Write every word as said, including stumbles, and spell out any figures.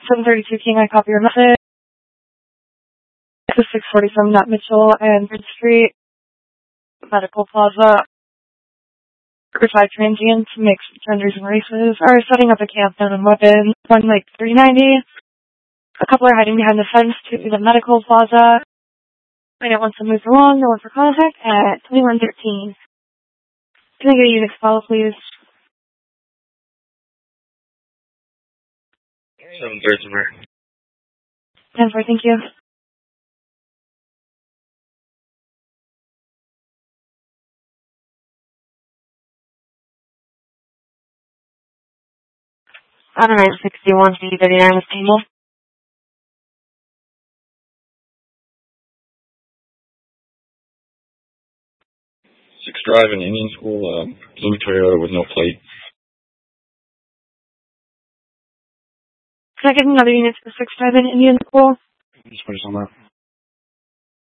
seven thirty-two King, I copy your message. This is six forty-seven at Mitchell and Bridge Street, Medical Plaza. Group five transients, mixed genders and races, are setting up a camp and weapon on Lake three ninety. A couple are hiding behind the fence to the Medical Plaza. I don't want to move along, no one for contact at twenty-one thirteen. Can I get a unit follow, please? seven thirty-four. ten four, thank you. On nine sixty-one, C thirty-nine, Miss Table. six Drive in Indian School, uh, blue Toyota with no plate. Can I get another unit for six Drive in Indian School? Just put it somewhere.